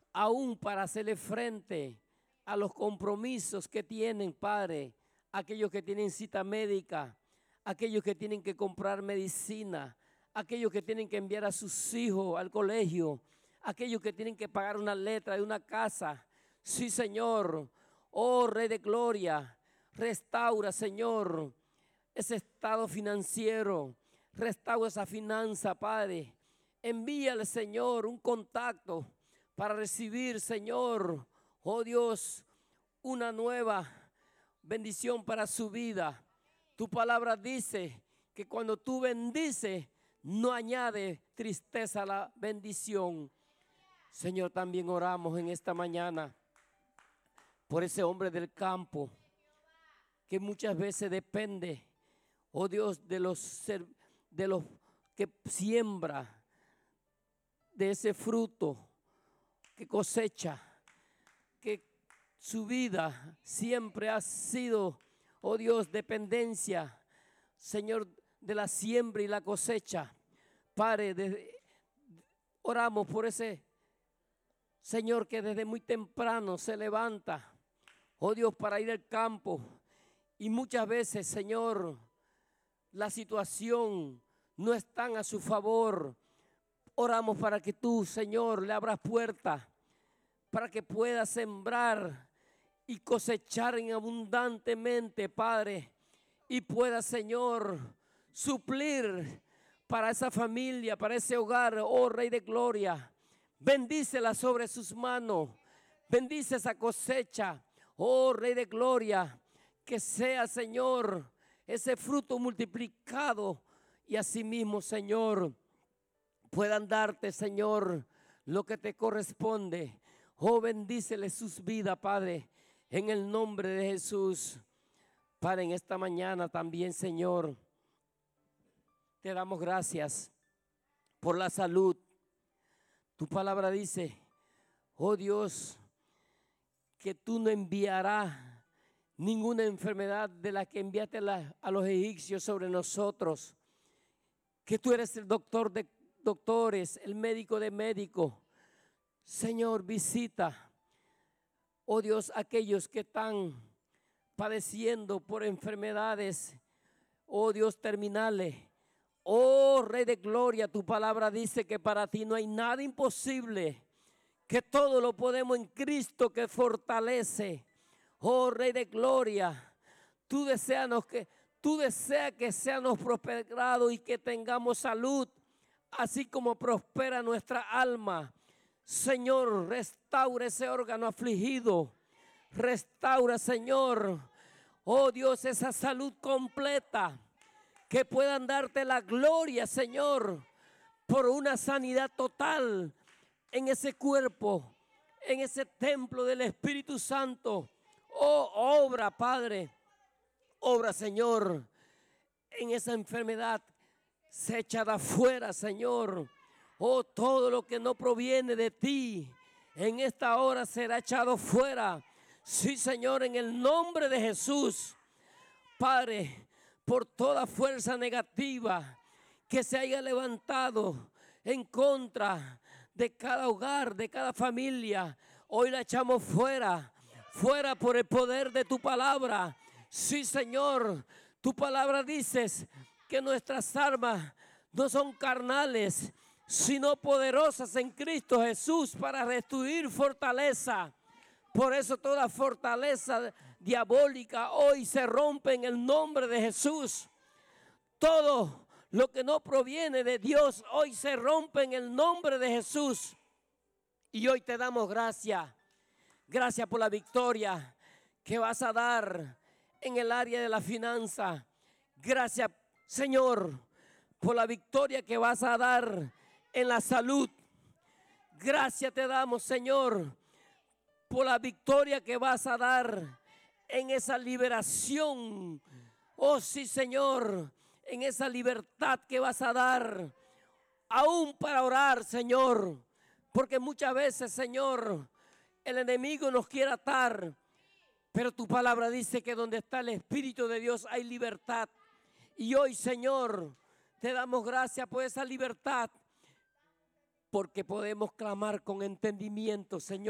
aún para hacerle frente a los compromisos que tienen, Padre, aquellos que tienen cita médica, aquellos que tienen que comprar medicina, aquellos que tienen que enviar a sus hijos al colegio, aquellos que tienen que pagar una letra de una casa. Sí, Señor. Oh, Rey de Gloria, restaura, Señor, ese estado financiero, restaura esa finanza, Padre. Envíale, Señor, un contacto para recibir, Señor, oh Dios, una nueva bendición para su vida. Tu palabra dice que cuando tú bendices, no añade tristeza a la bendición. Señor, también oramos en esta mañana por ese hombre del campo que muchas veces depende, oh Dios, de los que siembra, de ese fruto que cosecha, que su vida siempre ha sido, oh Dios, dependencia, Señor, de la siembra y la cosecha. Padre, oramos por ese Señor que desde muy temprano se levanta, oh Dios, para ir al campo. Y muchas veces, Señor, la situación no está a su favor. Oramos para que tú, Señor, le abras puertas para que pueda sembrar y cosechar en abundantemente, Padre, y pueda, Señor, suplir para esa familia, para ese hogar, oh Rey de Gloria. Bendícela sobre sus manos, bendice esa cosecha, oh Rey de Gloria, que sea, Señor, ese fruto multiplicado y asimismo, Señor, puedan darte, Señor, lo que te corresponde. Oh, bendícele sus vidas, Padre, en el nombre de Jesús. Padre, en esta mañana también, Señor, te damos gracias por la salud. Tu palabra dice, oh Dios, que tú no enviarás ninguna enfermedad de la que enviaste a los egipcios sobre nosotros. Que tú eres el doctor de doctores, el médico de médicos. Señor, visita, oh Dios, aquellos que están padeciendo por enfermedades, oh Dios, terminales. Oh Rey de Gloria, tu palabra dice que para ti no hay nada imposible, que todo lo podemos en Cristo que fortalece. Oh Rey de Gloria, tú deseas que seamos prosperados y que tengamos salud, así como prospera nuestra alma. Señor, restaura ese órgano afligido. Restaura, Señor, oh Dios, esa salud completa. Que puedan darte la gloria, Señor, por una sanidad total en ese cuerpo, en ese templo del Espíritu Santo. Oh, obra, Padre, obra, Señor, en esa enfermedad. Se echa de afuera, Señor. Oh, todo lo que no proviene de ti, en esta hora será echado fuera. Sí, Señor, en el nombre de Jesús. Padre, por toda fuerza negativa que se haya levantado en contra de cada hogar, de cada familia, hoy la echamos fuera, fuera por el poder de tu palabra. Sí, Señor, tu palabra dices que nuestras armas no son carnales, sino poderosas en Cristo Jesús para restituir fortaleza. Por eso toda fortaleza diabólica hoy se rompe en el nombre de Jesús. Todo lo que no proviene de Dios hoy se rompe en el nombre de Jesús. Y hoy te damos gracias. Gracias por la victoria que vas a dar en el área de la finanza. Gracias, Señor, por la victoria que vas a dar en la salud. Gracias te damos, Señor, por la victoria que vas a dar en esa liberación. Oh sí, Señor, en esa libertad que vas a dar, aún para orar, Señor. Porque muchas veces, Señor, el enemigo nos quiere atar, pero tu palabra dice que donde está el Espíritu de Dios hay libertad. Y hoy, Señor, te damos gracias por esa libertad. porque podemos clamar con entendimiento, Señor.